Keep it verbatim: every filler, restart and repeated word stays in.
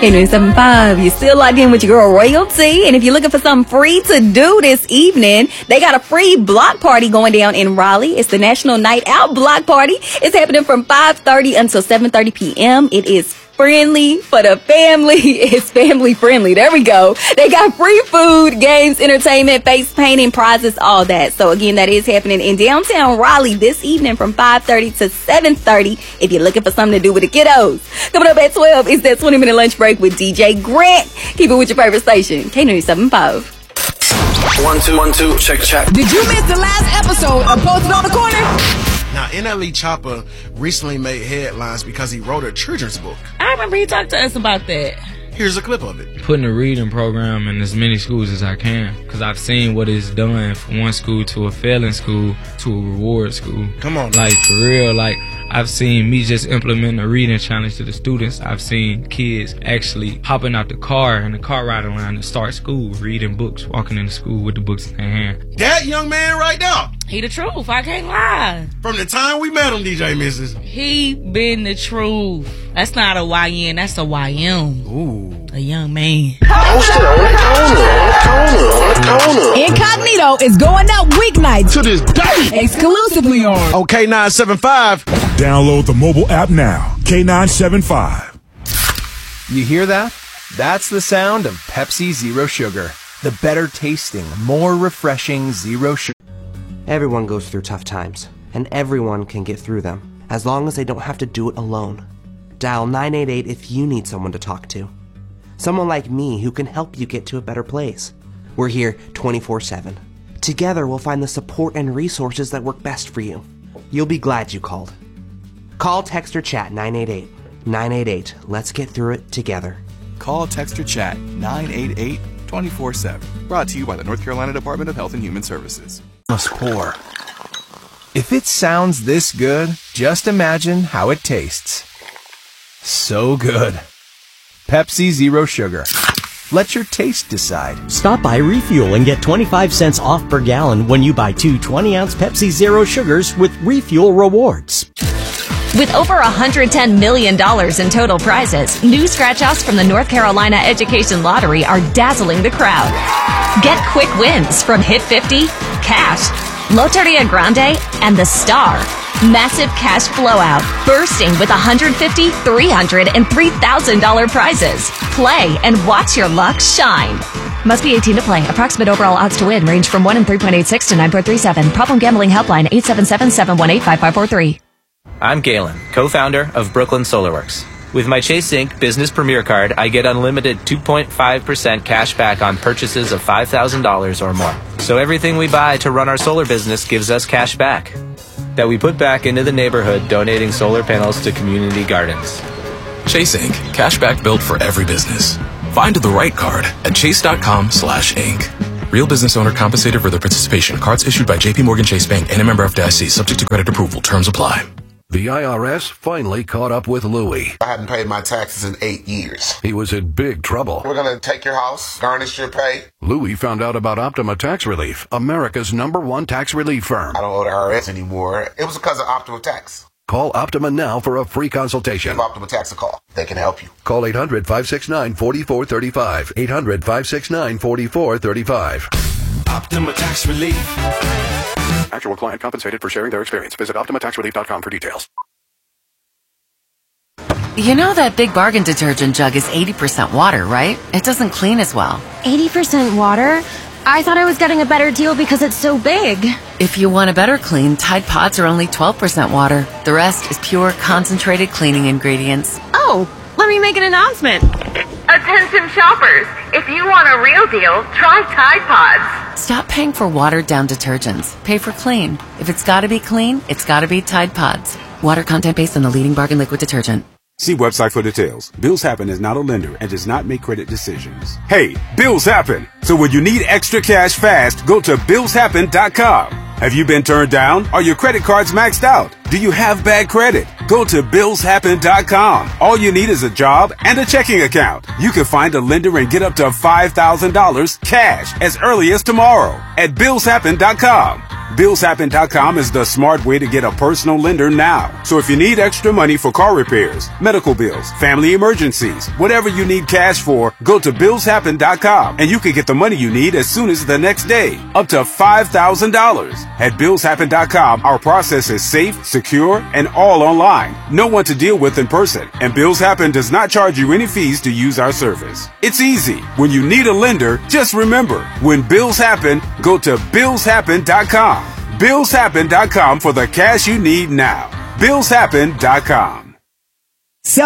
K ninety-seven point five, you're still locked in with your girl Royalty. And if you're looking for something free to do this evening, they got a free block party going down in Raleigh. It's the National Night Out Block Party. It's happening from five thirty until seven thirty p.m. It is friendly for the family. It's family friendly. There we go. They got free food, games, entertainment, face painting, prizes, all that. So again, that is happening in downtown Raleigh this evening from five thirty to seven thirty if you're looking for something to do with the kiddos. Coming up at twelve is that twenty minute lunch break with D J Grant. Keep it with your favorite station, K ninety-seven point five. One, two, one, two, check, check. Did you miss the last episode of Posted on the Corner? Now, N L E Chopper recently made headlines because he wrote a children's book. I remember he talked to us about that. Here's a clip of it. Putting a reading program in as many schools as I can, because I've seen what it's done from one school to a failing school to a reward school. Come on. Like, for real, like, I've seen me just implement a reading challenge to the students. I've seen kids actually hopping out the car in the car ride around and start school, reading books, walking into school with the books in their hand. That young man right there. He the truth. I can't lie. From the time we met him, D J Missus He been the truth. That's not a Y N. That's a Y M. Ooh. A young man. Posted on the corner, on the corner, on the corner. Incognito is going up weeknights To this day. exclusively on On K nine seven five. Download the mobile app now. K nine seven five. You hear that? That's the sound of Pepsi Zero Sugar. The better tasting, more refreshing Zero Sugar. Everyone goes through tough times, and everyone can get through them, as long as they don't have to do it alone. Dial nine eight eight if you need someone to talk to. Someone like me who can help you get to a better place. We're here twenty-four seven. Together we'll find the support and resources that work best for you. You'll be glad you called. Call, text, or chat nine eight eight. nine eight eight. Let's get through it together. Call, text, or chat nine eight eight, two four seven. Brought to you by the North Carolina Department of Health and Human Services. Must pour. If it sounds this good, just imagine how it tastes. So good. Pepsi Zero Sugar. Let your taste decide. Stop by Refuel and get twenty-five cents off per gallon when you buy two twenty ounce Pepsi Zero Sugars with Refuel Rewards. With over one hundred ten million dollars in total prizes, new scratch-offs from the North Carolina Education Lottery are dazzling the crowd. Get quick wins from Hit fifty, Cash, Loteria Grande, and The Star. Massive cash blowout, bursting with one hundred fifty thousand dollars, three hundred dollars, and three thousand dollars prizes. Play and watch your luck shine. Must be eighteen to play. Approximate overall odds to win range from one in three point eight six to nine point three seven. Problem gambling helpline eight seven seven, seven one eight, five five four three. I'm Galen, co-founder of Brooklyn SolarWorks. With my Chase Inc Business Premier Card, I get unlimited two point five percent cash back on purchases of five thousand dollars or more. So everything we buy to run our solar business gives us cash back that we put back into the neighborhood, donating solar panels to community gardens. Chase Inc Cash back built for every business. Find the right card at chase.com slash Inc. Real business owner compensated for their participation. Cards issued by J P Morgan Chase Bank and a member of F D I C, subject to credit approval. Terms apply. The I R S finally caught up with Louie. I hadn't paid my taxes in eight years. He was in big trouble. We're going to take your house, garnish your pay. Louie found out about Optima Tax Relief, America's number one tax relief firm. I don't owe the I R S anymore. It was because of Optima Tax. Call Optima now for a free consultation. Give Optima Tax a call. They can help you. Call eight hundred, five six nine, four four three five. eight hundred, five six nine, four four three five. Optima Tax Relief. Actual client compensated for sharing their experience. Visit optima tax relief dot com for details. You know that Big Bargain detergent jug is eighty percent water, right? It doesn't clean as well. eighty percent water? I thought I was getting a better deal because it's so big. If you want a better clean, Tide Pods are only twelve percent water. The rest is pure, concentrated cleaning ingredients. Oh, let me make an announcement. Attention shoppers, if you want a real deal, try Tide Pods. Stop paying for watered-down detergents. Pay for clean. If it's gotta be clean, it's gotta be Tide Pods. Water content based on the leading bargain liquid detergent. See website for details. Bills Happen is not a lender and does not make credit decisions. Hey, bills happen! So when you need extra cash fast, go to bills happen dot com. Have you been turned down? Are your credit cards maxed out? Do you have bad credit? Go to bills happen dot com. All you need is a job and a checking account. You can find a lender and get up to five thousand dollars cash as early as tomorrow at bills happen dot com. Bills Happen dot com is the smart way to get a personal lender now. So if you need extra money for car repairs, medical bills, family emergencies, whatever you need cash for, go to Bills Happen dot com and you can get the money you need as soon as the next day, up to five thousand dollars. At Bills Happen dot com, our process is safe, secure, and all online. No one to deal with in person, and Bills Happen does not charge you any fees to use our service. It's easy. When you need a lender, just remember, when bills happen, go to Bills Happen dot com. Bills Happen dot com for the cash you need now. Bills Happen dot com.